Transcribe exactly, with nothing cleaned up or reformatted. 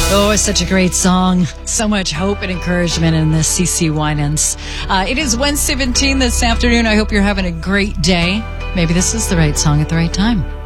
Oh, it's such a great song. So much hope and encouragement in this C C Winans. Uh, it is Wednesday seventeen this afternoon. I hope you're having a great day. Maybe this is the right song at the right time.